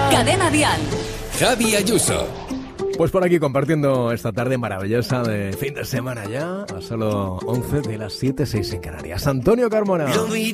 Cadena Dial. Javi Ayuso. Pues por aquí compartiendo esta tarde maravillosa de fin de semana ya, a solo 11 de las 7:06 en Canarias. Antonio Carmona. Lo vi